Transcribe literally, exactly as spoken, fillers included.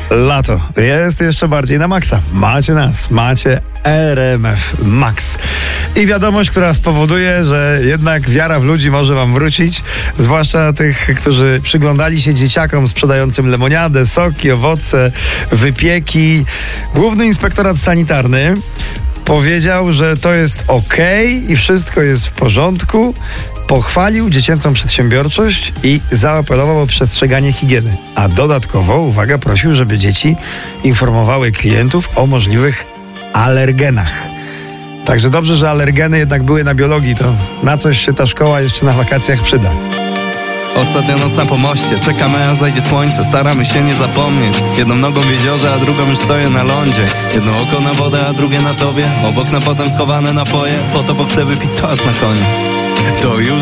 Lato jest jeszcze bardziej na maksa. Macie nas, macie R M F Max. I wiadomość, która spowoduje, że jednak wiara w ludzi może wam wrócić, zwłaszcza tych, którzy przyglądali się dzieciakom sprzedającym lemoniadę, soki, owoce, wypieki. Główny Inspektorat Sanitarny powiedział, że to jest okej i wszystko jest w porządku. Pochwalił dziecięcą przedsiębiorczość i zaapelował o przestrzeganie higieny. A dodatkowo, uwaga, prosił, żeby dzieci informowały klientów o możliwych alergenach. Także dobrze, że alergeny jednak były na biologii, to na coś się ta szkoła jeszcze na wakacjach przyda. Ostatnia noc na pomoście, czekamy aż zajdzie słońce, staramy się nie zapomnieć. Jedną nogą w jeziorze, a drugą już stoję na lądzie. Jedno oko na wodę, a drugie na tobie. Obok na potem schowane napoje, po to bo chcę wypić toast na koniec. To już